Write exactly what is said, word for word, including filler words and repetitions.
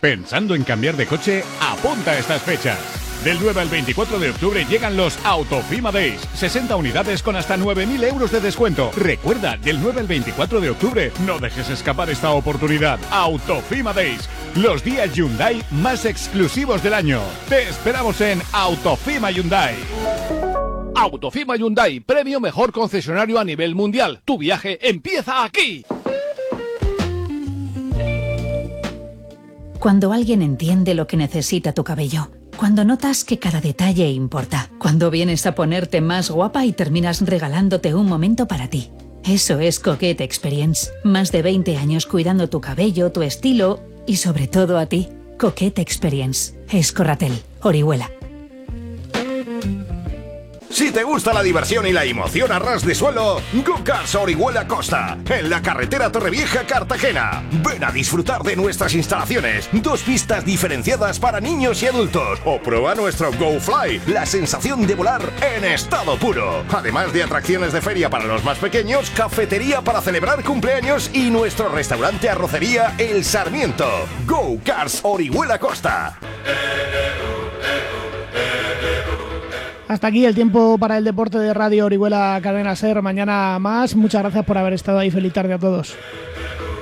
¿Pensando en cambiar de coche? Apunta a estas fechas. Del nueve al veinticuatro de octubre llegan los Autofima Days. sesenta unidades con hasta nueve mil euros de descuento. Recuerda, del nueve al veinticuatro de octubre, no dejes escapar esta oportunidad. Autofima Days, los días Hyundai más exclusivos del año. Te esperamos en Autofima Hyundai. Autofima Hyundai, premio mejor concesionario a nivel mundial. Tu viaje empieza aquí. Cuando alguien entiende lo que necesita tu cabello. Cuando notas que cada detalle importa. Cuando vienes a ponerte más guapa y terminas regalándote un momento para ti. Eso es Coquette Experience. Más de veinte años cuidando tu cabello, tu estilo y sobre todo a ti. Coquette Experience. Escorratel, Orihuela. Si te gusta la diversión y la emoción a ras de suelo, Go Cars Orihuela Costa, en la carretera Torrevieja-Cartagena. Ven a disfrutar de nuestras instalaciones, dos pistas diferenciadas para niños y adultos. O prueba nuestro Go Fly, la sensación de volar en estado puro. Además de atracciones de feria para los más pequeños, cafetería para celebrar cumpleaños y nuestro restaurante arrocería El Sarmiento. Go Cars Orihuela Costa. Hasta aquí el tiempo para el deporte de Radio Orihuela Cadena Ser. Mañana más. Muchas gracias por haber estado ahí. Feliz tarde a todos.